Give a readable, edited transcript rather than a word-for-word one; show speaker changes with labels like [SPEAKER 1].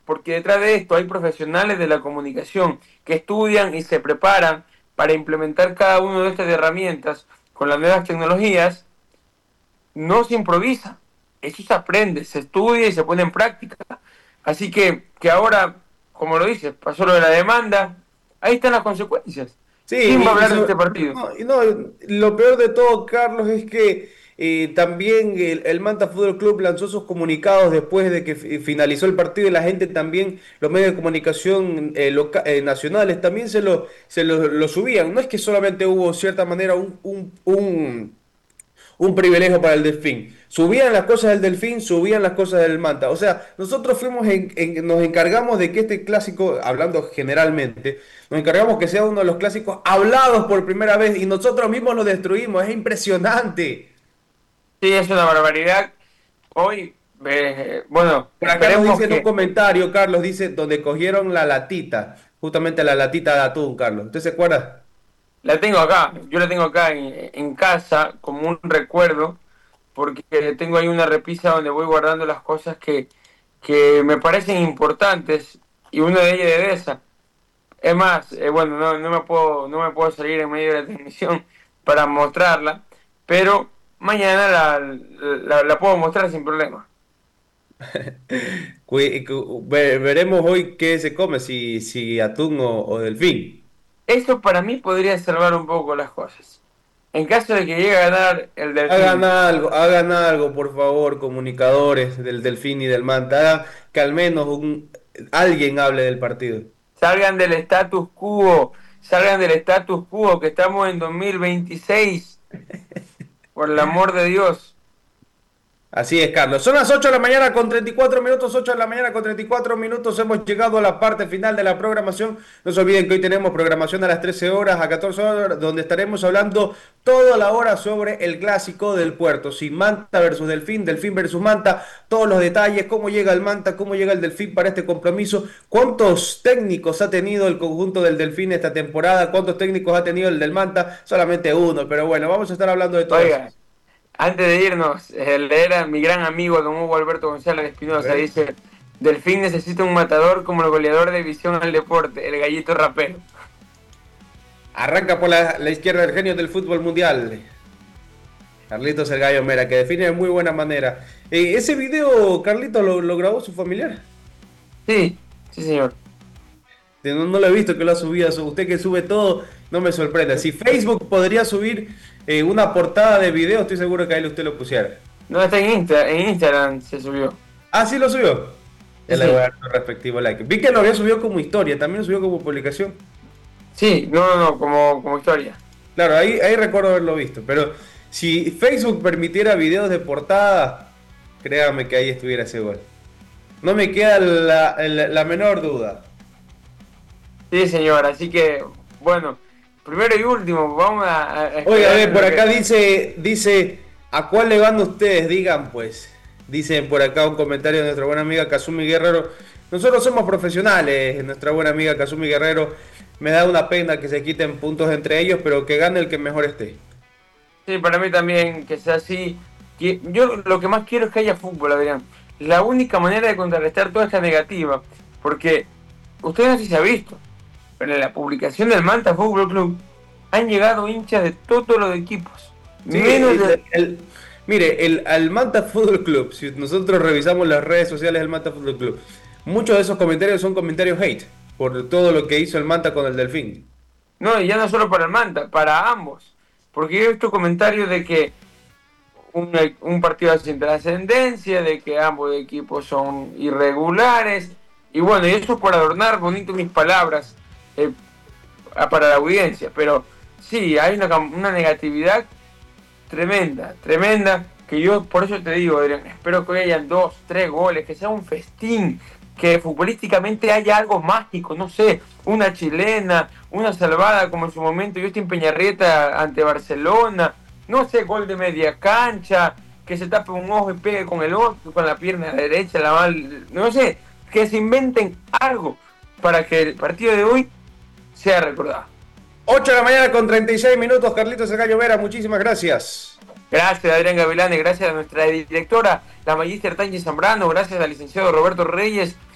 [SPEAKER 1] porque detrás de esto hay profesionales de la comunicación que estudian y se preparan para implementar cada una de estas herramientas con las nuevas tecnologías. No se improvisa, eso se aprende, se estudia y se pone en práctica. Así que ahora, como lo dices, pasó lo de la demanda, ahí están las consecuencias.
[SPEAKER 2] Sí,
[SPEAKER 1] ¿Quién va a hablar de este partido?
[SPEAKER 2] no, lo peor de todo, Carlos, es que también el Manta Fútbol Club lanzó sus comunicados después de que finalizó el partido y la gente también, los medios de comunicación nacionales también lo subían. No es que solamente hubo, cierta manera, un privilegio para el Delfín. Subían las cosas del Delfín, subían las cosas del Manta. O sea, nosotros nos encargamos de que este clásico, hablando generalmente, nos encargamos que sea uno de los clásicos hablados por primera vez y nosotros mismos lo destruimos. Es impresionante.
[SPEAKER 1] Sí, es una barbaridad. Hoy, bueno,
[SPEAKER 2] Por acá nos
[SPEAKER 1] esperemos
[SPEAKER 2] dice en un
[SPEAKER 1] que
[SPEAKER 2] comentario, Carlos, dice, donde cogieron la latita, justamente la latita de atún, Carlos. ¿Usted se acuerda?
[SPEAKER 1] la tengo acá, yo la tengo acá en casa como un recuerdo, porque tengo ahí una repisa donde voy guardando las cosas que me parecen importantes y una de ellas es esa. Es más, bueno, no me puedo salir en medio de la transmisión para mostrarla, pero mañana la puedo mostrar sin problema.
[SPEAKER 2] Veremos hoy qué se come, si atún o delfín.
[SPEAKER 1] Eso para mí podría salvar un poco las cosas. En caso de que llegue a ganar el Delfín,
[SPEAKER 2] Hagan algo, por favor, comunicadores del Delfín y del Manta, que al menos alguien hable del partido.
[SPEAKER 1] salgan del status quo, salgan del status quo, que estamos en 2026, por el amor de Dios.
[SPEAKER 2] Así es, Carlos. Son las 8 de la mañana con 34 minutos, 8 de la mañana con 34 minutos. Hemos llegado a la parte final de la programación. No se olviden que hoy tenemos programación a las 13 horas, a 14 horas, donde estaremos hablando toda la hora sobre el clásico del puerto. Si Manta versus Delfín, Delfín versus Manta, todos los detalles, cómo llega el Manta, cómo llega el Delfín para este compromiso, cuántos técnicos ha tenido el conjunto del Delfín esta temporada, cuántos técnicos ha tenido el del Manta, solamente uno, pero bueno, vamos a estar hablando de todo eso.
[SPEAKER 1] Oiga, antes de irnos, leer a mi gran amigo don Hugo Alberto González
[SPEAKER 2] A
[SPEAKER 1] Espinosa,
[SPEAKER 2] ver.
[SPEAKER 1] dice, Delfín necesita un matador como el goleador de visión al deporte, el gallito rapero.
[SPEAKER 2] Arranca por la izquierda el genio del fútbol mundial. Carlitos el Gallo Mera, que define de muy buena manera. Ese video, Carlitos, lo grabó su familiar.
[SPEAKER 1] Sí, sí señor.
[SPEAKER 2] No lo he visto que lo ha subido. Usted que sube todo, no me sorprende. Si Facebook podría subir una portada de video, estoy seguro que ahí usted lo pusiera.
[SPEAKER 1] No, está en Instagram se subió.
[SPEAKER 2] Ah, sí lo subió.
[SPEAKER 1] Sí,
[SPEAKER 2] Ya le voy a
[SPEAKER 1] sí.
[SPEAKER 2] dar su respectivo like. Vi que lo había subido como historia, también lo subió como publicación.
[SPEAKER 1] Sí, no, como historia.
[SPEAKER 2] Claro, ahí recuerdo haberlo visto. Pero si Facebook permitiera videos de portada, créame que ahí estuviera ese gol. No me queda la menor duda.
[SPEAKER 1] Sí, señor, así que, bueno, primero y último, vamos a
[SPEAKER 2] Oiga, a
[SPEAKER 1] esperar
[SPEAKER 2] ver, por
[SPEAKER 1] lo
[SPEAKER 2] acá
[SPEAKER 1] que...
[SPEAKER 2] dice, ¿a cuál le van ustedes? Digan, pues. Dicen por acá un comentario de nuestra buena amiga Kazumi Guerrero. Nosotros somos profesionales, nuestra buena amiga Kazumi Guerrero. Me da una pena que se quiten puntos entre ellos, pero que gane el que mejor esté.
[SPEAKER 1] Sí, para mí también que sea así. Yo lo que más quiero es que haya fútbol, Adrián. La única manera de contrarrestar toda esta negativa, porque usted no sé si se ha visto, pero en la publicación del Manta Fútbol Club han llegado hinchas de todos los equipos.
[SPEAKER 2] Sí,
[SPEAKER 1] Menos de...
[SPEAKER 2] mire, al Manta Fútbol Club, si nosotros revisamos las redes sociales del Manta Fútbol Club, muchos de esos comentarios son comentarios hate por todo lo que hizo el Manta con el Delfín.
[SPEAKER 1] No, y ya no solo para el Manta, para ambos. Porque he visto comentarios de que un partido sin trascendencia, de que ambos equipos son irregulares. Y bueno, y eso es por adornar bonito mis palabras para la audiencia. Pero sí, hay una negatividad tremenda, tremenda. Que yo por eso te digo, Adrián, espero que hoy hayan 2, 3 goles, que sea un festín, que futbolísticamente haya algo mágico, no sé, una chilena, una salvada como en su momento Justin Peñarrieta ante Barcelona, no sé, gol de media cancha, que se tape un ojo y pegue con el otro, con la pierna derecha, no sé, que se inventen algo para que el partido de hoy sea recordado.
[SPEAKER 2] 8 de la mañana con 36 minutos, Carlitos Gallo Vera, muchísimas gracias.
[SPEAKER 1] Gracias a Adrián Gavilán, gracias a nuestra directora, la magíster Tangi Zambrano, gracias al licenciado Roberto Reyes,